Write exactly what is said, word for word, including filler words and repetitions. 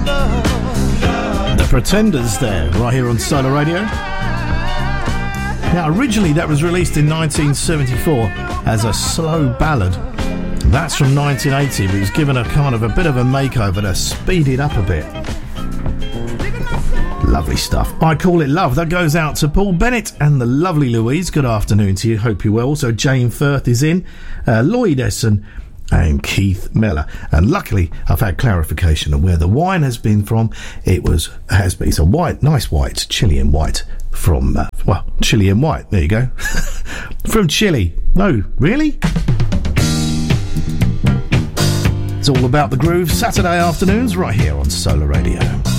The Pretenders there, right here on Solar Radio. Now, originally that was released in nineteen seventy-four as a slow ballad. That's from nineteen eighty, but he's given a kind of a bit of a makeover to speed it up a bit. Lovely stuff. I Call It Love. That goes out to Paul Bennett and the lovely Louise. Good afternoon to you. Hope you're well. Also, Jane Firth is in. Uh, Lloyd Esson and Keith Mellor. And luckily, I've had clarification of where the wine has been from. It was has been, it's a white, nice white, Chilean white from, uh, well, Chilean white. There you go. From Chile. No, really? It's all about the groove. Saturday afternoons right here on Solar Radio.